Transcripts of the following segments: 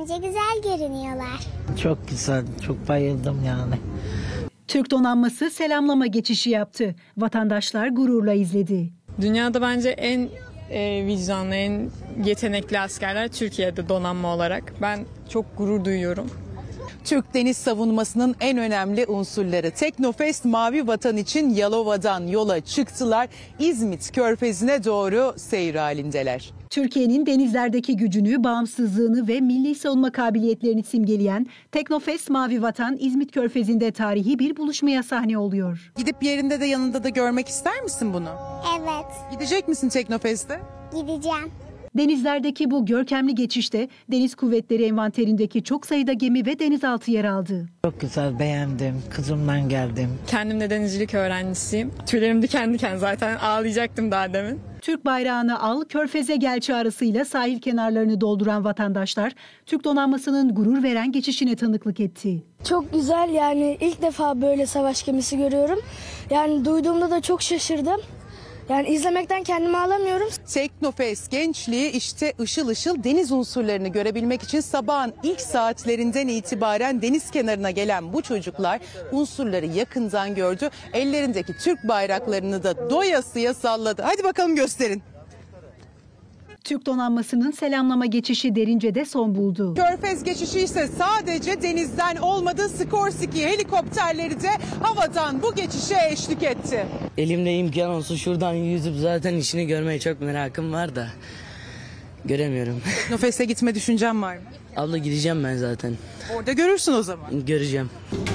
Sadece güzel görünüyorlar. Çok güzel, çok bayıldım yani. Türk donanması selamlama geçişi yaptı. Vatandaşlar gururla izledi. Dünyada bence en vicdanlı, en yetenekli askerler Türkiye'de donanma olarak. Ben çok gurur duyuyorum. Türk deniz savunmasının en önemli unsurları. Teknofest Mavi Vatan için Yalova'dan yola çıktılar. İzmit Körfezi'ne doğru seyir halindeler. Türkiye'nin denizlerdeki gücünü, bağımsızlığını ve milli savunma kabiliyetlerini simgeleyen Teknofest Mavi Vatan İzmit Körfezi'nde tarihi bir buluşmaya sahne oluyor. Gidip yerinde de yanında da görmek ister misin bunu? Evet, Gidecek misin Teknofest'e? gideceğim. Denizlerdeki bu görkemli geçişte Deniz Kuvvetleri envanterindeki çok sayıda gemi ve denizaltı yer aldı. Çok güzel, beğendim. Kızımdan geldim. Kendim de denizcilik öğrencisiyim. Tüylerim diken diken, zaten ağlayacaktım daha demin. Türk bayrağını al, Körfez'e gel çağrısıyla sahil kenarlarını dolduran vatandaşlar Türk donanmasının gurur veren geçişine tanıklık etti. Çok güzel, yani ilk defa böyle savaş gemisi görüyorum. Yani duyduğumda da çok şaşırdım. Yani izlemekten kendimi alamıyorum. Teknofest gençliği işte ışıl ışıl deniz unsurlarını görebilmek için sabahın ilk saatlerinden itibaren deniz kenarına gelen bu çocuklar unsurları yakından gördü. Ellerindeki Türk bayraklarını da doyasıya salladı. Hadi bakalım gösterin. Türk donanmasının selamlama geçişi Derince'de son buldu. Körfez geçişi ise sadece denizden olmadı. Skorsky helikopterleri de havadan bu geçişe eşlik etti. Elimde imkan olsa şuradan yüzüp zaten işini görmeye çok merakım var da göremiyorum. Teknofest'e gitme düşüncem var mı? Abla gideceğim ben zaten. Orada görürsün o zaman. Göreceğim.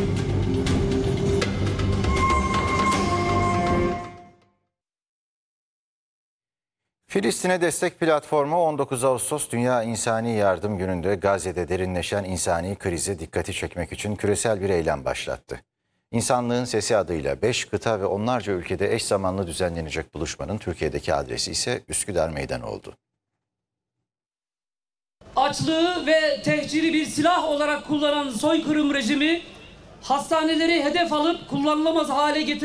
Filistin'e destek platformu 19 Ağustos Dünya İnsani Yardım Günü'nde Gazze'de derinleşen insani krize dikkati çekmek için küresel bir eylem başlattı. İnsanlığın Sesi adıyla 5 kıta ve onlarca ülkede eş zamanlı düzenlenecek buluşmanın Türkiye'deki adresi ise Üsküdar Meydanı oldu. Açlığı ve tehciri bir silah olarak kullanan soykırım rejimi hastaneleri hedef alıp kullanılamaz hale getirdi.